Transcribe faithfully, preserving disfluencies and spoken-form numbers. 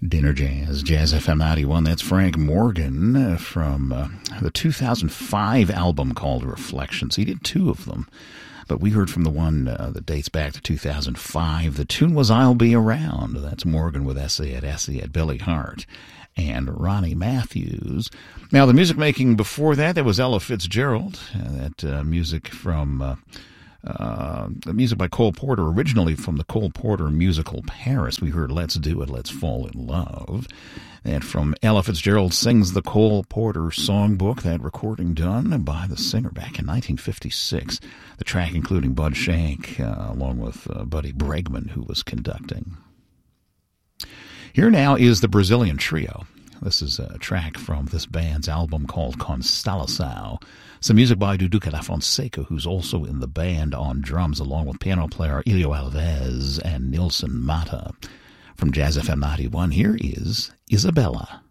Dinner Jazz, Jazz F M ninety-one. That's Frank Morgan uh, from uh, the two thousand five album called Reflections. He did two of them, but we heard from the one uh, that dates back to two thousand five. The tune was I'll Be Around. That's Morgan with Essay at Essay at Billy Hart and Ronnie Matthews. Now, the music making before that, there was Ella Fitzgerald. Uh, that uh, music from... Uh, Uh, the music by Cole Porter, originally from the Cole Porter musical Paris. We heard Let's Do It, Let's Fall in Love. And from Ella Fitzgerald Sings the Cole Porter Songbook, that recording done by the singer back in nineteen fifty-six. The track including Bud Shank, uh, along with uh, Buddy Bregman, who was conducting. Here now is the Brazilian Trio. This is a track from this band's album called Constelação. Some music by Duduca da Fonseca, who's also in the band on drums, along with piano player Elio Alves and Nilson Mata. From Jazz F M ninety-one, here is Isabella.